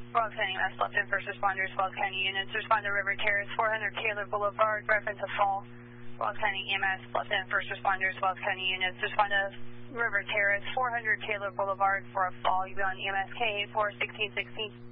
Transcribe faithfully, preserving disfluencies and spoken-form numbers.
Wells County E M S, left in first responders, Wells County units, respond to River Terrace, four hundred Taylor Boulevard, reference a fall. Wells County E M S, left in first responders, Wells County units, respond to River Terrace, four hundred Taylor Boulevard for a fall. You'll be on E M S K eight four sixteen sixteen.